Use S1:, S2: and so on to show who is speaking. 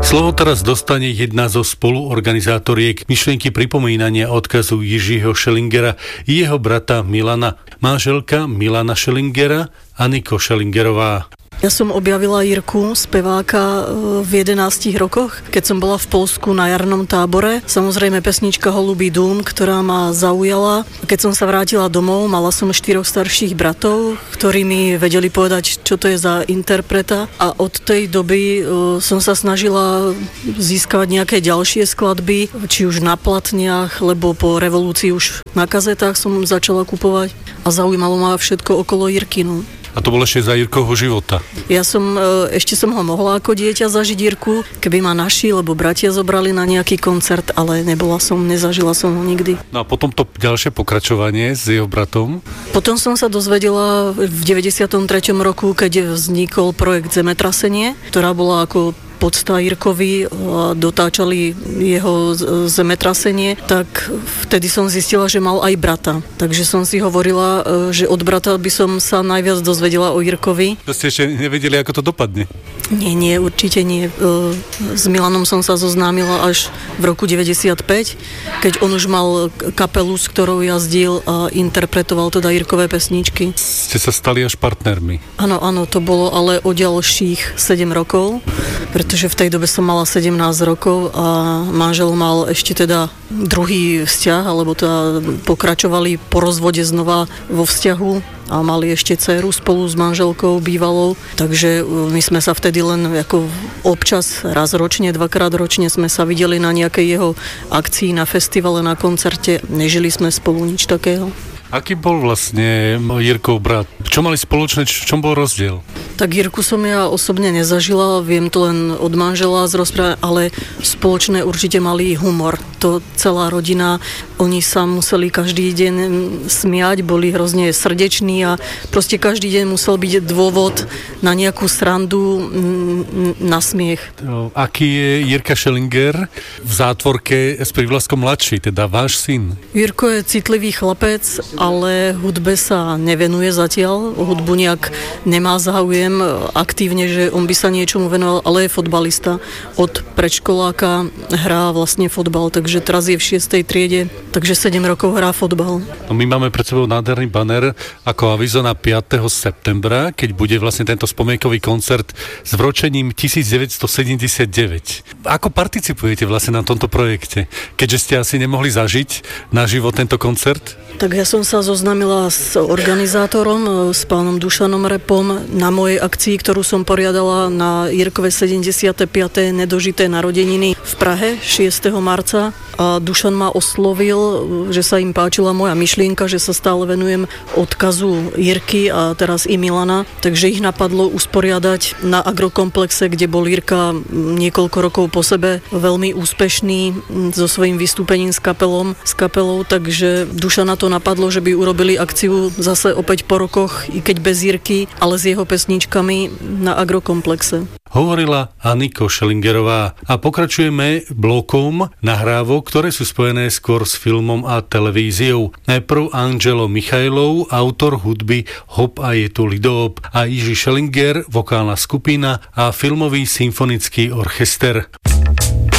S1: Slovo teraz dostane jedna zo spoluorganizátoriek myšlienky pripomínania odkazu Jiřího Schellingera i jeho brata Milana. Manželka Milana Schellingera, Aniko Schellingerová.
S2: Ja som objavila Jirku, speváka, v 11 rokoch, keď som bola v Poľsku na jarnom tábore. Samozrejme pesnička Holubý dům, ktorá ma zaujala. Keď som sa vrátila domov, mala som 4 starších bratov, ktorí mi vedeli povedať, čo to je za interpreta. A od tej doby som sa snažila získať nejaké ďalšie skladby, či už na platniach, lebo po revolúcii už na kazetách som začala kupovať a zaujímalo ma všetko okolo Jirkinu.
S1: A to bolo ešte za Jirkovho života.
S2: Ja som, ešte som ho mohla ako dieťa zažiť Jirku, keby ma naši, lebo bratia zobrali na nejaký koncert, ale nezažila som ho nikdy.
S1: No a potom to ďalšie pokračovanie s jeho bratom?
S2: Potom som sa dozvedela v 93. roku, keď vznikol projekt Zemetrasenie, ktorá bola ako podsta Jirkovi a dotáčali jeho zemetrasenie, tak vtedy som zistila, že mal aj brata. Takže som si hovorila, že od brata by som sa najviac dozvedela o Jirkovi.
S1: To ste ešte nevedeli, ako to dopadne?
S2: Nie, určite nie. S Milanom som sa zoznámila až v roku 95, keď on už mal kapelu, s ktorou jazdil a interpretoval teda Jirkové pesničky.
S1: Ste sa stali až partnermi?
S2: Áno, to bolo ale o ďalších 7 rokov, pretože v tej dobe som mala 17 rokov a manžel mal ešte teda druhý vzťah, alebo teda pokračovali po rozvode znova vo vzťahu a mali ešte dceru spolu s manželkou bývalou, takže my sme sa vtedy len ako občas raz ročne, dvakrát ročne sme sa videli na nejakej jeho akcii, na festivale, na koncerte, nežili sme spolu nič takého.
S1: Aký bol vlastne Jirkov brat? Čo mali spoločné, v čom bol rozdiel?
S2: Tak Jirku som ja osobne nezažila, viem to len od manžela z rozprávania, ale spoločné určite mali humor. To celá rodina, oni sa museli každý deň smiať, boli hrozne srdeční a proste každý deň musel byť dôvod na nejakú srandu, na smiech.
S1: Aký je Jirka Schellinger v zátvorke s prívlaskom mladší, teda váš syn?
S2: Jirko je citlivý chlapec, ale hudbe sa nevenuje zatiaľ. O hudbu nejak nemá záujem aktívne, že on by sa niečomu venoval, ale je fotbalista. Od predškoláka hrá vlastne fotbal, takže teraz je v 6. triede, takže 7 rokov hrá fotbal.
S1: No my máme pred sebou nádherný banner ako avizo na 5. septembra, keď bude vlastne tento spomienkový koncert s vročením 1979. Ako participujete vlastne na tomto projekte, keďže ste asi nemohli zažiť naživo tento koncert?
S2: Tak ja som sa zoznámila s organizátorom, s pánom Dušanom Repom na mojej akcii, ktorú som poriadala na Jirkove 75. nedožité narodeniny v Prahe 6. marca. A Dušan ma oslovil, že sa im páčila moja myšlienka, že sa stále venujem odkazu Jirky a teraz i Milana. Takže ich napadlo usporiadať na agrokomplexe, kde bol Jirka niekoľko rokov po sebe veľmi úspešný so svojím vystúpením s kapelou, takže Dušana to napadlo, že by urobili akciu zase opäť po rokoch, i keď bez Jirky, ale s jeho pesničkami na agrokomplexe.
S1: Hovorila Aniko Schellingerová a pokračujeme blokom nahrávok, ktoré sú spojené skôr s filmom a televíziou. Najprv Angelo Michajlov, autor hudby Hop a je tu lidóp, a Jiří Schellinger, vokálna skupina a filmový symfonický orchester.